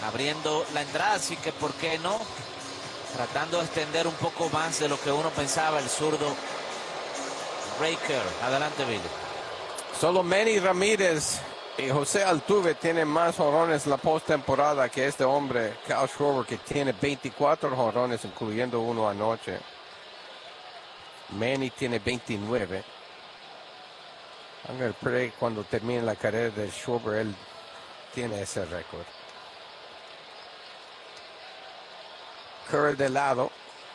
abriendo la entrada, así que ¿por qué no? Tratando de extender un poco más de lo que uno pensaba, el zurdo Ray Kerr. Adelante, Billy. Solo Manny Ramírez y José Altuve tienen más jonrones en la postemporada que este hombre, Kyle Schwarber, que tiene 24 jonrones, incluyendo uno anoche. Manny tiene 29. I'm going cuando termine la carrera de Schwarber, él tiene ese récord. Kerr de lado.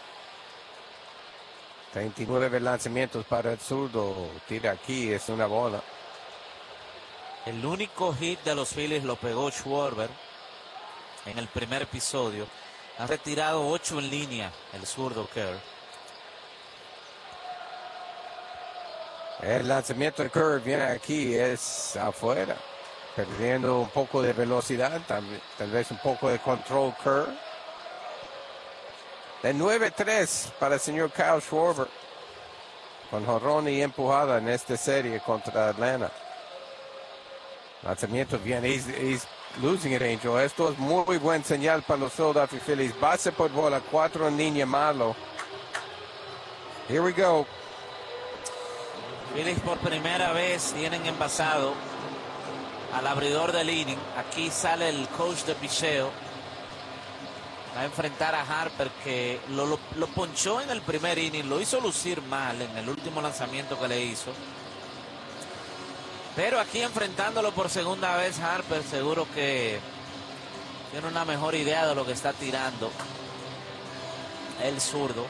39 lanzamientos para el zurdo. Tira aquí, es una bola. El único hit de los Phillies lo pegó Schwarber en el primer episodio. Ha retirado 8 en línea el zurdo Kerr. El lanzamiento de Kerr viene aquí, es afuera. Perdiendo un poco de velocidad, tal vez un poco de control Kerr. De 9-3 para el señor Kyle Schwarber. Con jonrón y empujada en esta serie contra Atlanta. Lanzamiento bien. He's losing it, Angel. Esto es muy buen señal para los Philadelphia Phillies. Base por bola, 4 en línea, malo. Here we go. Phillies por primera vez tienen envasado al abridor del inning. Aquí sale el coach de picheo. Va a enfrentar a Harper, que lo ponchó en el primer inning. Lo hizo lucir mal en el último lanzamiento que le hizo. Pero aquí enfrentándolo por segunda vez, Harper seguro que tiene una mejor idea de lo que está tirando el zurdo.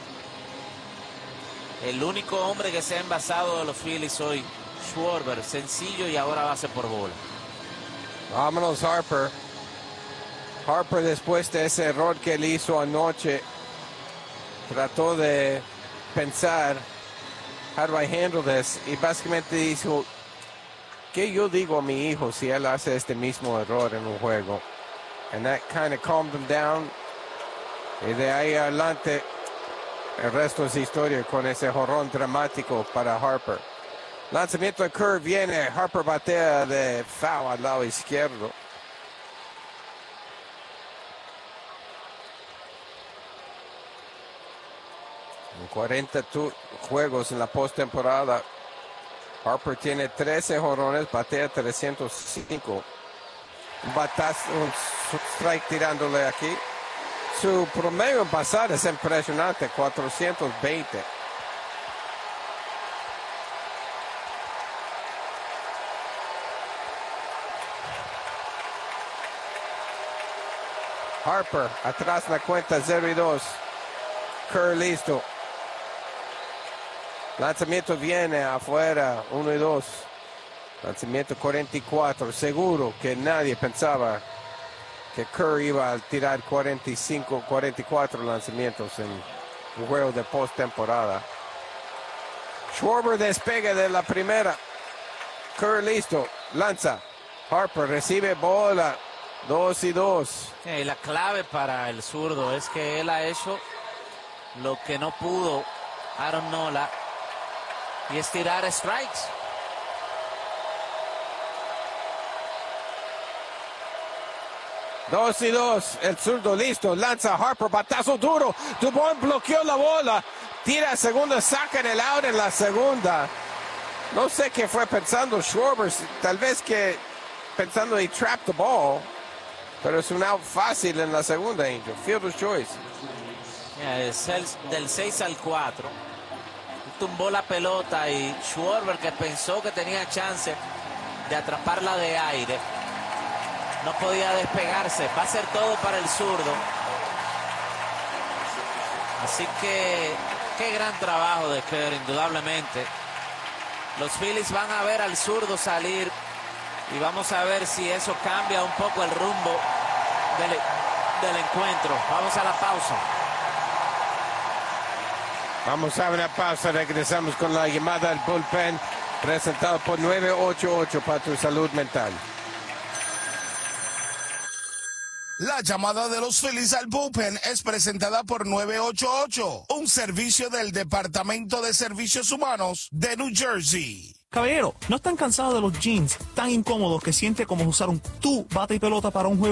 El único hombre que se ha envasado de los Phillies hoy, Schwarber, sencillo y ahora base por bola. Vámonos, Harper. Harper, después de ese error que él hizo anoche, trató de pensar, how do I handle this? Y básicamente dijo, ¿qué yo digo a mi hijo si él hace este mismo error en un juego? And that kind of calmed him down. Y de ahí adelante, el resto es historia con ese jonrón dramático para Harper. Lanzamiento de Kerr viene, Harper batea de foul al lado izquierdo. En 40 juegos en la postemporada, Harper tiene 13 jonrones, batea 305. Un batazo, un strike tirándole aquí. Su promedio en pasar es impresionante, 420. Harper, atrás la cuenta 0-2. Kerr listo. Lanzamiento viene afuera, 1-2. Lanzamiento 44. Seguro que nadie pensaba que Kerr iba a tirar 45, 44 lanzamientos en un juego de postemporada. Schwarber despega de la primera. Kerr listo, lanza. Harper recibe bola, 2-2. La clave para el zurdo es que él ha hecho lo que no pudo Aaron Nola, y es tirar strikes. Dos y dos, el zurdo listo, lanza Harper, batazo duro, Dubon bloqueó la bola, tira a segunda, saca el out en la segunda. No sé qué fue pensando Schwarber, tal vez que pensando he trapped the ball, pero es un out fácil en la segunda, Angel, fielder's choice. Es del 6 al 4. Tumbó la pelota y Schwarber, que pensó que tenía chance de atraparla de aire, no podía despegarse. Va a ser todo para el zurdo. Así que qué gran trabajo de Kerr, indudablemente. Los Phillies van a ver al zurdo salir y vamos a ver si eso cambia un poco el rumbo del encuentro. Vamos a la pausa. Vamos a una pausa, regresamos con la llamada al bullpen, presentado por 988 para tu salud mental. La llamada de los Phillies al bullpen es presentada por 988, un servicio del Departamento de Servicios Humanos de New Jersey. Caballero, ¿no están cansados de los jeans tan incómodos que siente como usar tu bate y pelota para un juego